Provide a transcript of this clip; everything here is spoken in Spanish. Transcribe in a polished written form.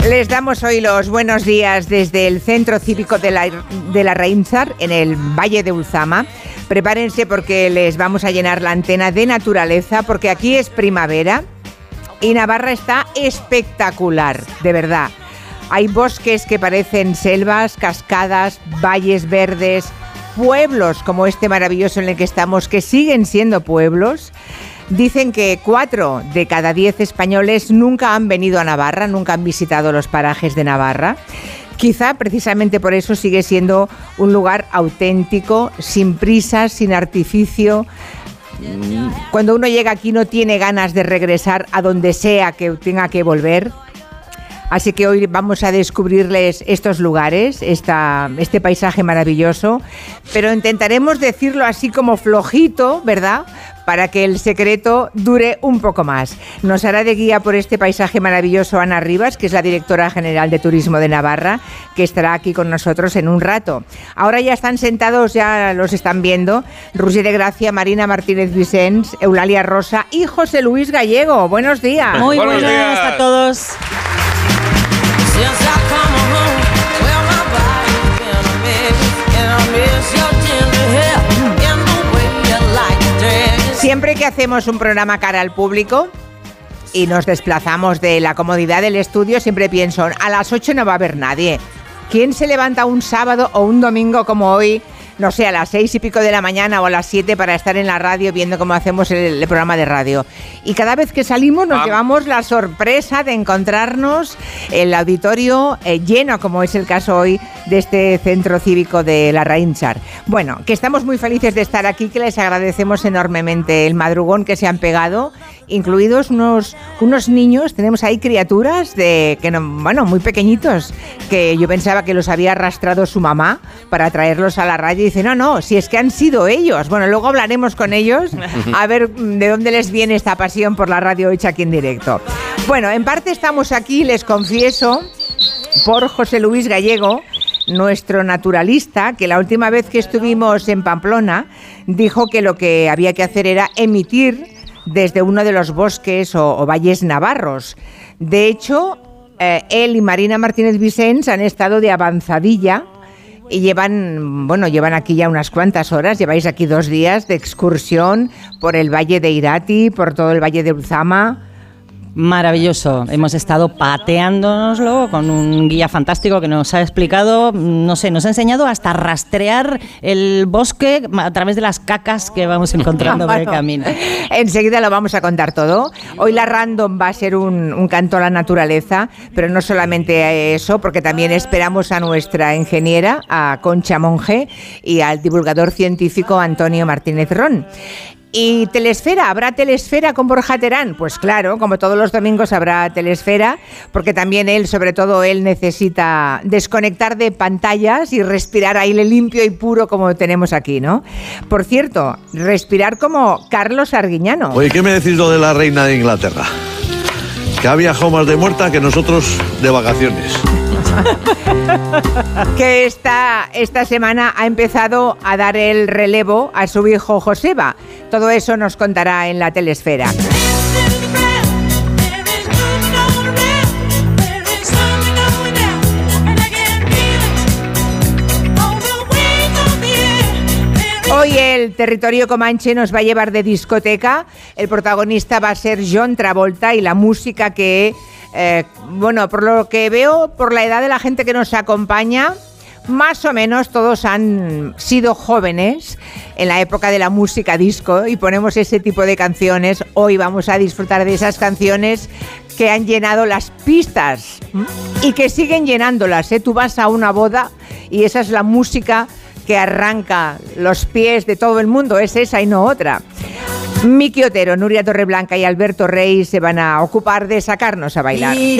Les damos hoy los buenos días desde el Centro Cívico de la Rainzar, en el Valle de Ulzama. Prepárense porque les vamos a llenar la antena de naturaleza, porque aquí es primavera y Navarra está espectacular, de verdad. Hay bosques que parecen selvas, cascadas, valles verdes, pueblos como este maravilloso en el que estamos, que siguen siendo pueblos. Dicen que 4 de cada 10 españoles nunca han venido a Navarra, nunca han visitado los parajes de Navarra. Quizá precisamente por eso sigue siendo un lugar auténtico, sin prisas, sin artificio. Cuando uno llega aquí no tiene ganas de regresar a donde sea que tenga que volver. Así que hoy vamos a descubrirles estos lugares, este paisaje maravilloso, pero intentaremos decirlo así como flojito, ¿verdad?, para que el secreto dure un poco más. Nos hará de guía por este paisaje maravilloso Ana Rivas, que es la directora general de Turismo de Navarra, que estará aquí con nosotros en un rato. Ahora ya están sentados, ya los están viendo, Roger de Gracia, Marina Martínez Vicens, Eulalia Rosa y José Luis Gallego. Buenos días. Muy buenos días a todos. Siempre que hacemos un programa cara al público y nos desplazamos de la comodidad del estudio, siempre pienso, a las 8 no va a haber nadie. ¿Quién se levanta un sábado o un domingo como hoy, no sé, a las 6 y pico de la mañana o a las 7 para estar en la radio viendo cómo hacemos el programa de radio? Y cada vez que salimos nos llevamos la sorpresa de encontrarnos el auditorio lleno, como es el caso hoy de este Centro Cívico de la Rainzar. Bueno, que estamos muy felices de estar aquí, que les agradecemos enormemente el madrugón que se han pegado, incluidos unos niños. Tenemos ahí criaturas muy pequeñitos, que yo pensaba que los había arrastrado su mamá para traerlos a la radio. Y dice, no, si es que han sido ellos. Bueno, luego hablaremos con ellos a ver de dónde les viene esta pasión por la radio hecha aquí en directo. Bueno, en parte estamos aquí, les confieso, por José Luis Gallego, nuestro naturalista, que la última vez que estuvimos en Pamplona dijo que lo que había que hacer era emitir desde uno de los bosques o valles navarros. De hecho, él y Marina Martínez Vicens han estado de avanzadilla y llevan aquí ya unas cuantas horas. Lleváis aquí 2 días de excursión por el Valle de Irati, por todo el Valle de Ulzama. Maravilloso. Hemos estado pateándonoslo con un guía fantástico que nos ha explicado, nos ha enseñado hasta rastrear el bosque a través de las cacas que vamos encontrando por el camino. Enseguida lo vamos a contar todo. Hoy la Random va a ser un canto a la naturaleza, pero no solamente eso, porque también esperamos a nuestra ingeniera, a Concha Monge, y al divulgador científico Antonio Martínez Ron. ¿Y Telesfera? ¿Habrá Telesfera con Borja Terán? Pues claro, como todos los domingos habrá Telesfera, porque también sobre todo él necesita desconectar de pantallas y respirar aire limpio y puro como tenemos aquí, ¿no? Por cierto, respirar como Carlos Arguiñano. Oye, ¿qué me decís lo de la reina de Inglaterra? Que ha viajado más de muerta que nosotros de vacaciones. Que esta semana ha empezado a dar el relevo a su hijo Joseba. Todo eso nos contará en la Telesfera. Hoy el territorio comanche nos va a llevar de discoteca. El protagonista va a ser John Travolta y la música que, por lo que veo, por la edad de la gente que nos acompaña, más o menos todos han sido jóvenes en la época de la música disco y ponemos ese tipo de canciones. Hoy vamos a disfrutar de esas canciones que han llenado las pistas y que siguen llenándolas. Tú vas a una boda y esa es la música que arranca los pies de todo el mundo, es esa y no otra. Miki Otero, Nuria Torreblanca y Alberto Rey se van a ocupar de sacarnos a bailar.